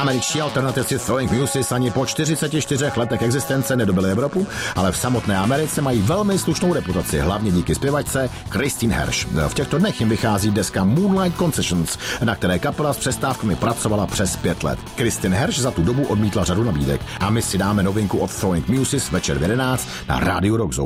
Američtí alternativci Throwing Muses ani po 44 letech existence nedobili Evropu, ale v samotné Americe mají velmi slušnou reputaci, hlavně díky zpěvačce Christine Hersh. V těchto dnech jim vychází deska Moonlight Concessions, na které kapela s přestávkami pracovala přes 5 let. Christine Hersh za tu dobu odmítla řadu nabídek a my si dáme novinku od Throwing Muses večer v 11 na rádiu Rock Zone.